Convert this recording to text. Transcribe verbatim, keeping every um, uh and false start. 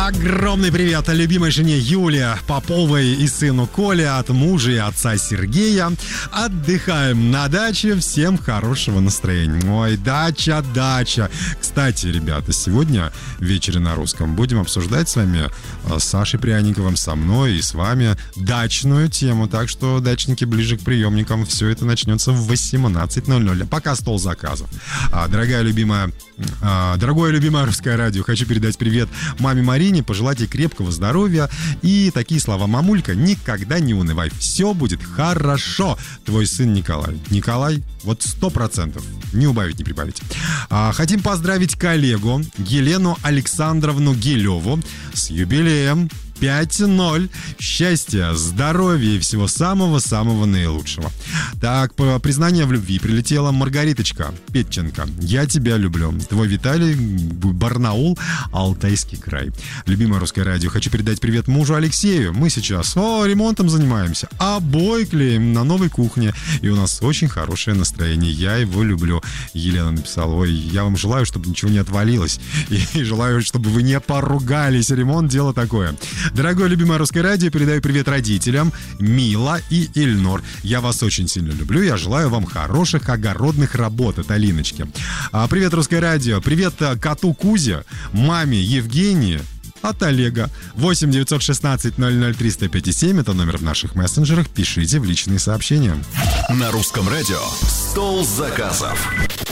Огромный привет любимой жене Юле Поповой и сыну Коле от мужа и отца Сергея. Отдыхаем на даче. Всем хорошего настроения. Ой, дача, дача. Кстати, ребята, сегодня в вечере на русском будем обсуждать с вами, с Сашей Пряниковым, со мной и с вами дачную тему. Так что, дачники, ближе к приемникам. Все это начнется в восемнадцать ноль ноль. Пока стол заказов. Дорогая любимая, дорогое любимое русское радио, хочу передать привет маме Марине, пожелать ей крепкого здоровья и такие слова: мамулька, никогда не унывай, все будет хорошо. Твой сын Николай. Николай, вот сто процентов, не убавить, не прибавить. А, хотим поздравить коллегу Елену Александровну Гилеву с юбилеем пять ноль. Счастья, здоровья и всего самого-самого наилучшего. Так, по признание в любви прилетела Маргариточка Петченко. Я тебя люблю. Твой Виталий, Барнаул, Алтайский край. Любимое русское радио. Хочу передать привет мужу Алексею. Мы сейчас о, ремонтом занимаемся. Обои клеим на новой кухне. И у нас очень хорошее настроение. Я его люблю. Елена написала: ой, я вам желаю, чтобы ничего не отвалилось. И, и желаю, чтобы вы не поругались. Ремонт — дело такое. Дорогое любимое русское радио, передаю привет родителям Мила и Ильнор. Я вас очень сильно люблю. Я желаю вам хороших огородных работ от Алиночки. А, привет, русское радио. Привет коту Кузе, маме Евгении от Олега. восемь девятьсот шестнадцать ноль ноль триста пятьдесят семь. Это номер в наших мессенджерах. Пишите в личные сообщения. На русском радио «Стол заказов».